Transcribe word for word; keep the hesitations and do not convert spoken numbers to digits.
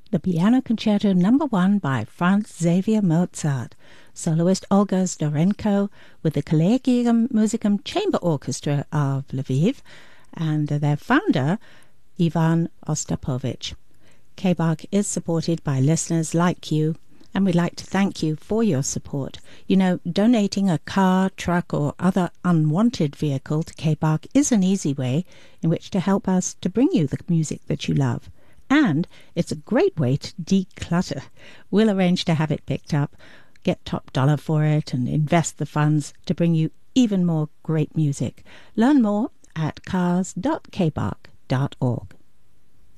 the Piano Concerto Number One by Franz Xaver Mozart, soloist Olga Zdorenko with the Collegium Musicum Chamber Orchestra of Lviv and their founder, Ivan Ostapovich. K-Bach is supported by listeners like you, and we'd like to thank you for your support. You know, donating a car, truck, or other unwanted vehicle to K-Bach is an easy way in which to help us to bring you the music that you love. And it's a great way to declutter. We'll arrange to have it picked up, get top dollar for it, and invest the funds to bring you even more great music. Learn more at cars dot k bach dot org.